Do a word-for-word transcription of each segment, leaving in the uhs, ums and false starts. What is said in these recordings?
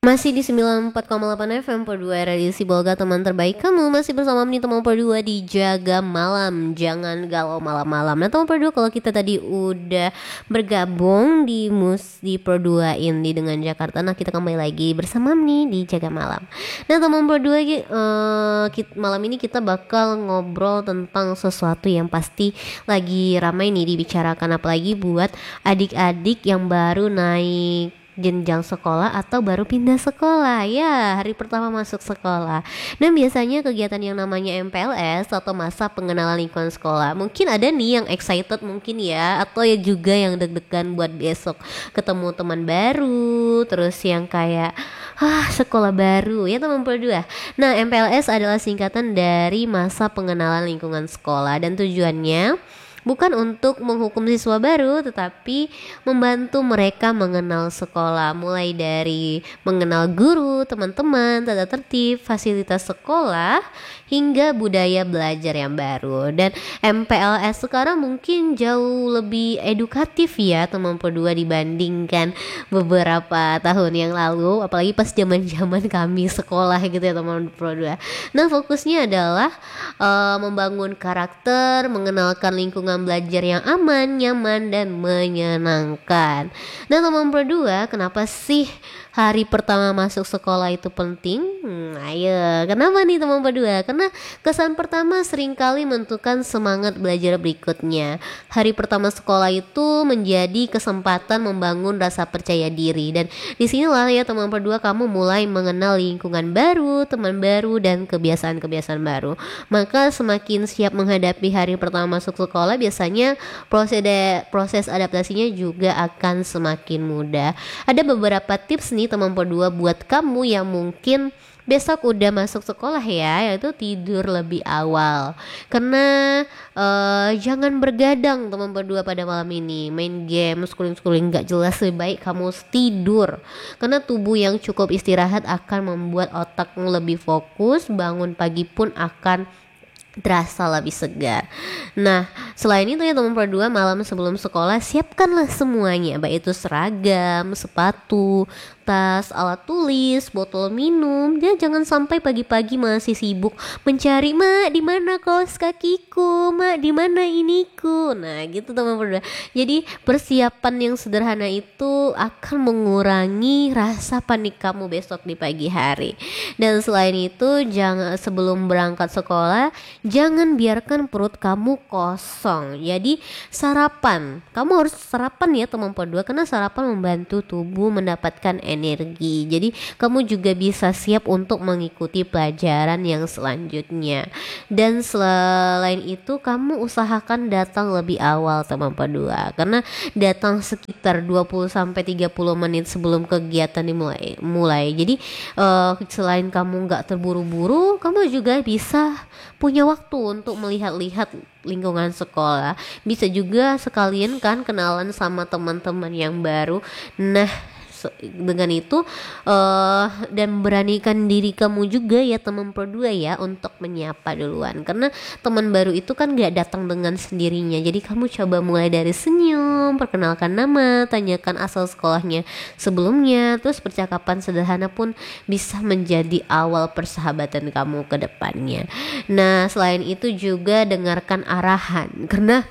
Masih di sembilan puluh empat koma delapan F M Perdua R R I Sibolga, teman terbaik kamu. Masih bersama Mini teman Perdua di Jaga Malam, jangan galau malam-malam. Nah teman Perdua, kalau kita tadi udah bergabung di mus di Perdua ini dengan Jakarta, nah kita kembali lagi bersama Mini di Jaga Malam. Nah teman Perdua, uh, kita, malam ini kita bakal ngobrol tentang sesuatu yang pasti lagi ramai nih dibicarakan, apalagi buat adik-adik yang baru naik jenjang sekolah atau baru pindah sekolah, ya hari pertama masuk sekolah. Dan biasanya kegiatan yang namanya M P L S atau masa pengenalan lingkungan sekolah, mungkin ada nih yang excited mungkin ya, atau ya juga yang deg-degan buat besok ketemu teman baru, terus yang kayak ah sekolah baru ya teman Perdua. Nah M P L S adalah singkatan dari masa pengenalan lingkungan sekolah, dan tujuannya bukan untuk menghukum siswa baru, tetapi membantu mereka mengenal sekolah, mulai dari mengenal guru, teman-teman, tata tertib, fasilitas sekolah, hingga budaya belajar yang baru. Dan M P L S sekarang mungkin jauh lebih edukatif ya teman Perdua dibandingkan beberapa tahun yang lalu, apalagi pas zaman-zaman kami sekolah gitu ya teman Perdua. Nah fokusnya adalah uh, membangun karakter, mengenalkan lingkungan belajar yang aman, nyaman, dan menyenangkan. Nah teman Perdua, kenapa sih hari pertama masuk sekolah itu penting? Hmm, ayo, kenapa nih teman Perdua? Karena kesan pertama seringkali menentukan semangat belajar berikutnya. Hari pertama sekolah itu menjadi kesempatan membangun rasa percaya diri, dan disinilah ya teman Perdua kamu mulai mengenal lingkungan baru, teman baru, dan kebiasaan-kebiasaan baru. Maka semakin siap menghadapi hari pertama masuk sekolah, biasanya proses proses adaptasinya juga akan semakin mudah. Ada beberapa tips nih teman Perdua buat kamu yang mungkin besok udah masuk sekolah ya, yaitu tidur lebih awal. Karena uh, jangan bergadang teman Perdua pada malam ini, main game, scrolling-scrolling gak jelas. Lebih baik kamu tidur, karena tubuh yang cukup istirahat akan membuat otakmu lebih fokus, bangun pagi pun akan terasa lebih segar. Nah selain itu ya teman Perdua, malam sebelum sekolah siapkanlah semuanya, baik itu seragam, sepatu, tas, alat tulis, botol minum. Dan jangan sampai pagi-pagi masih sibuk mencari, mak di mana kaos kakiku, mak di mana iniku. Nah gitu teman Perdua. Jadi persiapan yang sederhana itu akan mengurangi rasa panik kamu besok di pagi hari. Dan selain itu, jangan sebelum berangkat sekolah, jangan biarkan perut kamu kosong. Jadi sarapan, kamu harus sarapan ya teman Perdua, karena sarapan membantu tubuh mendapatkan energi. Jadi kamu juga bisa siap untuk mengikuti pelajaran yang selanjutnya. Dan selain itu, kamu usahakan datang lebih awal teman Perdua, karena datang sekitar dua puluh sampai tiga puluh menit sebelum kegiatan dimulai. Mulai. Jadi uh, selain kamu gak terburu-buru, kamu juga bisa punya waktu untuk melihat-lihat lingkungan sekolah. Bisa juga sekalian kan kenalan sama teman-teman yang baru. Nah dengan itu uh, dan beranikan diri kamu juga ya teman Perdua ya untuk menyapa duluan, karena teman baru itu kan gak datang dengan sendirinya. Jadi kamu coba mulai dari senyum, perkenalkan nama, tanyakan asal sekolahnya sebelumnya, terus percakapan sederhana pun bisa menjadi awal persahabatan kamu ke depannya. Nah selain itu juga dengarkan arahan, karena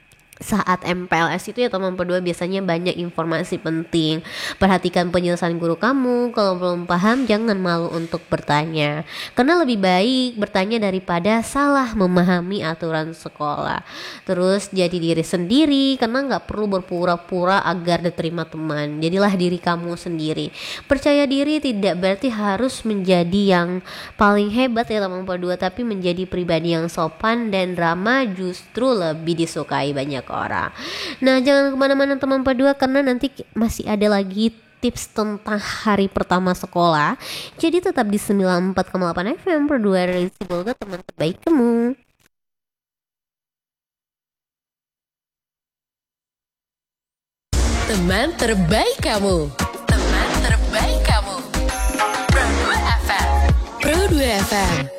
saat M P L S itu ya teman Perdua biasanya banyak informasi penting. Perhatikan penjelasan guru kamu. Kalau belum paham, jangan malu untuk bertanya, karena lebih baik bertanya daripada salah memahami aturan sekolah. Terus jadi diri sendiri, karena gak perlu berpura-pura agar diterima teman. Jadilah diri kamu sendiri. Percaya diri tidak berarti harus menjadi yang paling hebat ya teman Perdua, tapi menjadi pribadi yang sopan dan ramah justru lebih disukai banyak orang. Nah jangan kemana-mana teman Perdua, karena nanti masih ada lagi tips tentang hari pertama sekolah. Jadi tetap di sembilan puluh empat koma delapan F M Perdua R R I Sibolga, teman terbaik kamu. Teman terbaik kamu. Teman terbaik kamu. Pro dua F M. Pro dua F M.